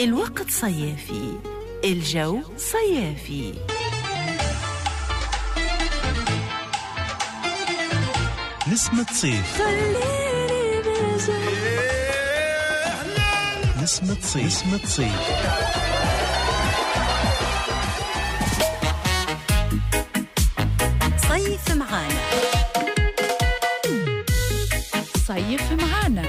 الوقت صيافي، الجو صيافي. نسمة صيف، نسمة صيف، نسمة صيف. صيف معانا، صيف معانا،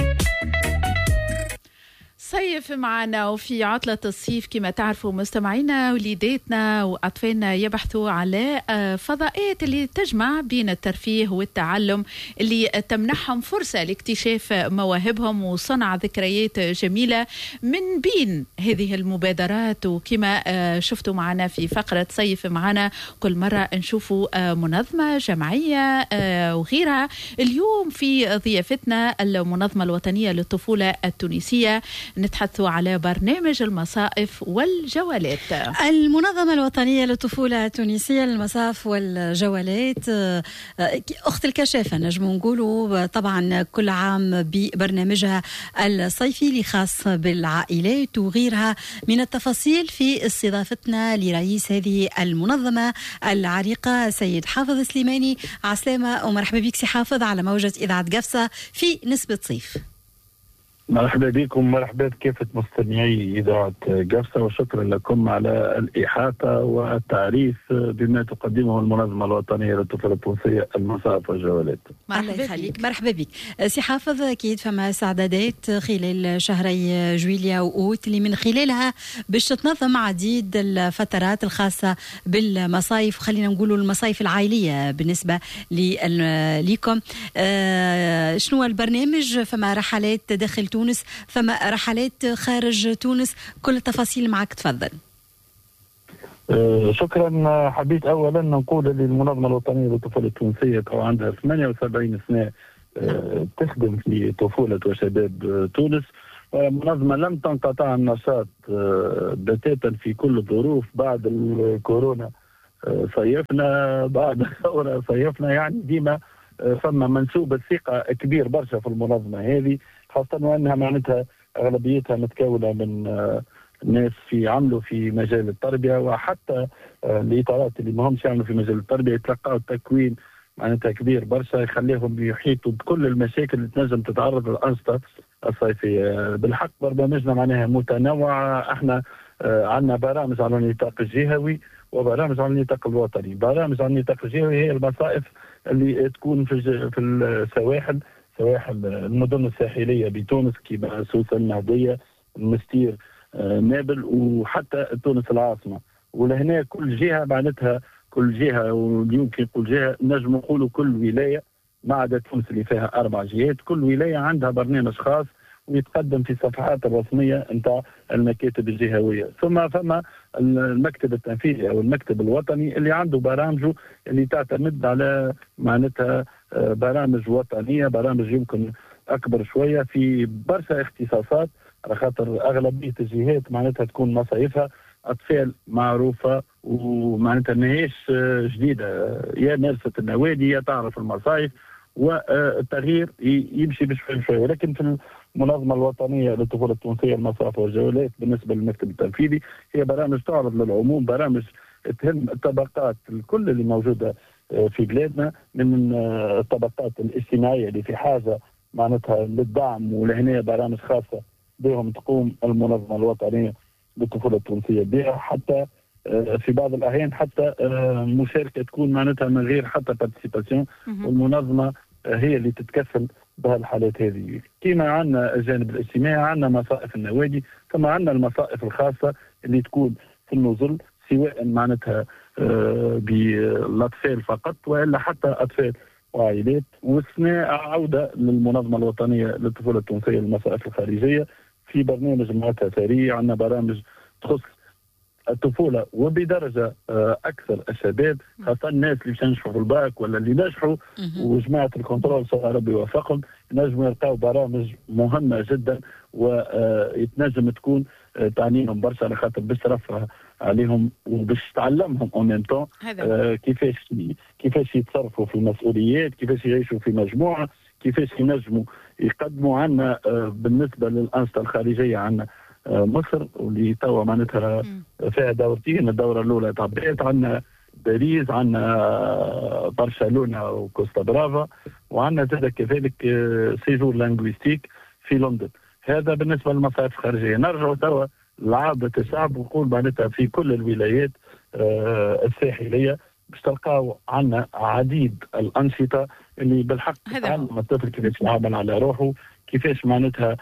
صيف معنا. وفي عطلة الصيف كما تعرفوا مستمعينا، وليداتنا وأطفالنا يبحثوا على فضاءات اللي تجمع بين الترفيه والتعلم، اللي تمنحهم فرصة لاكتشاف مواهبهم وصنع ذكريات جميلة من بين هذه المبادرات. وكما شفتوا معنا في فقرة صيف معنا، كل مرة نشوفوا منظمة جمعية وغيرها. اليوم في ضيافتنا المنظمة الوطنية للطفولة التونسية، نتحدث على برنامج المصائف والجولات. المنظمة الوطنية للطفولة التونسية للمصائف والجولات، أخت الكشافة نجم نقولوا طبعا كل عام ببرنامجها الصيفي اللي خاص بالعائلات وغيرها من التفاصيل. في استضافتنا لرئيس هذه المنظمة العريقة سيد حافظ سليماني. عسلامة ومرحبا بك سي حافظ على موجة إذاعة قفصة في نسبة صيف. مرحبا بكم، مرحبا بكافة مستمعي إذاعة قفصة، وشكرا لكم على الإحاطة والتعريف بما تقدمه المنظمة الوطنية للطفولة التونسية المصائف والجولات. الله يخليك، مرحبا بك سي حافظ. أكيد فما استعدادات خلال شهري جويليا وأوت اللي من خلالها باش تنظم عديد الفترات الخاصة بالمصايف، خلينا نقولوا المصايف العائلية بالنسبة لكم. شنو البرنامج؟ فما رحلات داخل تونس، فما رحلات خارج تونس، كل التفاصيل معك، تفضل. شكرا. حبيت اولا نقول للمنظمه الوطنيه للطفوله التونسيه عندها 78 سنه تخدم في طفوله وشباب تونس. منظمه لم تنقطع النشاط بتاتا في كل الظروف. بعد الكورونا صيفنا، بعد الثوره صيفنا، يعني ديما فما منسوب الثقه كبير برشا في المنظمه هذه، خاصة وأنها معناتها أغلبيتها متكونة من ناس عملوا في مجال التربية، وحتى الإطارات اللي ما همش يعملوا في مجال التربية يتلقاوا تكوين معناتها كبير برشا يخليهم يحيطوا بكل المشاكل اللي تنجم تتعرض للأنشطة الصيفية. بالحق برنامجنا معناها متنوعة. احنا عندنا برامج على النطاق الجهوي وبرامج على النطاق الوطني. برامج على النطاق الجهوي هي المصائف اللي تكون في السواحل، سواحل المدن الساحلية بتونس كيما سوسة، النهدية، المستير، نابل، وحتى تونس العاصمة. ولهنا كل جهة معناتها، كل جهة، ويمكن كل جهة نجم نقولوا كل ولاية ما عدا تونس اللي فيها 4 جهات، كل ولاية عندها برنامج خاص ويتقدم في الصفحات الرسمية نتاع المكاتب الجهوية. ثم فما المكتب التنفيذي أو المكتب الوطني اللي عنده برامجه اللي تعتمد على معناتها برامج وطنية، برامج يمكن أكبر شوية في برشا اختصاصات، على خاطر أغلبية الجهات معناتها تكون مصايفها أطفال معروفة ومعناتها ماهيش جديدة، يا مارست النوادي يا تعرف المصايف، والتغيير يمشي بشوي بشوي. ولكن في المنظمة الوطنية للطفولة التونسية المصائف والجولات بالنسبة للمكتب التنفيذي هي برامج تعرض للعموم، برامج تهم الطبقات الكل اللي موجودة في بلادنا، من الطبقات الاجتماعية اللي في حاجة معناتها للدعم، ولهنا برامج خاصة بهم تقوم المنظمة الوطنية للطفولة التونسية بها، حتى في بعض الأحيان حتى مشاركة تكون معناتها من غير حتى بارتيسيباسيون، والمنظمة هي اللي تتكفل بهالحالات هذه. كما عندنا الجانب الاجتماعي عندنا مصائف النوادي، كما عندنا المصائف الخاصة اللي تكون في النزل، سواء معناتها بالأطفال فقط وإلا حتى أطفال وعائلات. والسنة عودة للمنظمة الوطنية للطفولة التونسية للمصائف الخارجية في برنامج معناتها ثري. عندنا برامج تخص الطفولة وبدرجة أكثر الشباب، خاصة الناس اللي باش ينجحوا في الباك ولا اللي نجحوا وجماعة الكنترول صلى ربي يوفقهم، ينجموا يلقاو برامج مهمة جدا ويتنجم تكون تعنيهم برشا، على خاطر باش ترفع عليهم وباش تعلمهم اون ميم طون كيفاش يتصرفوا في المسؤوليات، كيفاش يعيشوا في مجموعة، كيفاش ينجموا يقدموا. عنا بالنسبة للأنشطة الخارجية عنا مصر، واللي توا معناتها فيها دورتين. الدوره الاولى تعبيت عندنا باريس، عندنا برشلونه وكوستا برافا، وعندنا زاد كذلك سيجور لانغويستيك في لندن. هذا بالنسبه للمصارف الخارجيه. نرجع توا لعامة الشعب ونقول معناتها في كل الولايات الساحليه باش تلقاو عندنا عديد الانشطه اللي بالحق تعلم الطفل كيفاش يعامل على روحه، كيفاش معناتها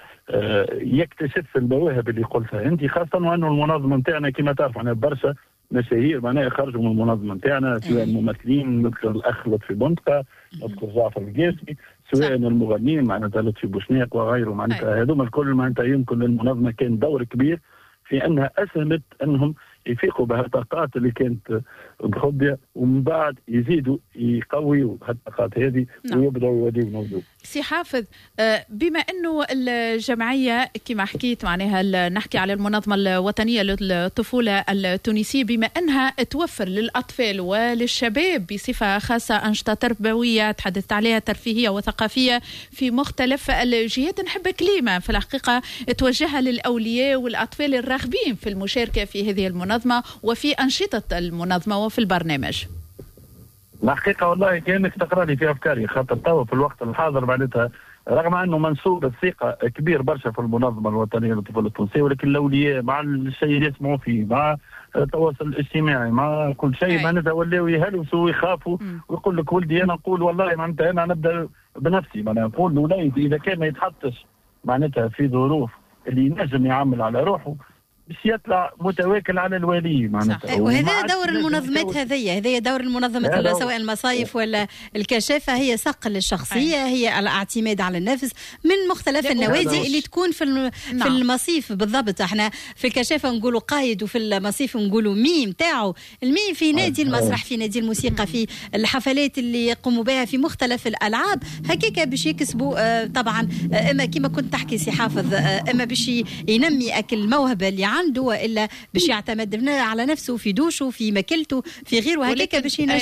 يكتشف المواهب اللي قلتها انت، خاصه وانه المنظمه نتاعنا كما تعرف عندنا برشا مشاهير معناها خرجوا من المنظمه نتاعنا، سواء الممثلين نذكر الاخ لطفي بنطقه، نذكر جعفر القاسمي، سواء المغنيين معناتها لطفي بوشناق وغيره. معناتها هذوما الكل معناتها يمكن للمنظمه كان دور كبير في انها اسهمت انهم يفيقوا بهالطاقات اللي كانت مخبيه، ومن بعد يزيدوا يقويوا هالطاقات هذه ويبداوا يوديوا موضوع. سي حافظ، بما انه الجمعيه كما حكيت معناها نحكي على المنظمه الوطنيه للطفوله التونسيه، بما انها توفر للاطفال وللشباب بصفه خاصه انشطه تربويه تحدثت عليها ترفيهيه وثقافيه في مختلف الجهات، نحب كلمه في الحقيقه توجهها للاولياء والاطفال الراغبين في المشاركه في هذه المنظمه وفي انشطه المنظمه وفي البرنامج. الحقيقه والله كانك تقرا لي في افكاري، خاطر توا في الوقت الحاضر معناتها رغم انه منسوب الثقه كبير برشا في المنظمه الوطنيه للطفوله التونسيه، ولكن الاولياء مع الشيء اللي يسمعوا فيه، مع التواصل الاجتماعي، مع كل شيء معناتها ولاو يهلوسوا ويخافوا ويقول لك ولدي انا نقول والله معناتها انا نبدا بنفسي، معناتها نقول ولدي اذا كان ما يتحطش معناتها في ظروف اللي ينجم يعمل على روحه باش يطلع متواكل على الوالي معناتها. وهذا دور المنظمات، هذه دور المنظمات سواء المصايف ولا الكشافه، هي صقل الشخصيه، هي الاعتماد على النفس من مختلف النوادي اللي تكون في المصيف. بالضبط احنا في الكشافه نقولوا قايد، وفي المصيف نقولوا ميم تاعو. الميم في نادي المسرح، في نادي الموسيقى، في الحفلات اللي يقوموا بها في مختلف الالعاب هكاك باش يكسبوا طبعا اما كما كنت تحكي سي حافظ، اما باش ينمي الموهبه اللي عنده، والا باش يعتمد على نفسه في دوشه، في ماكلته، في غيره هكاك باش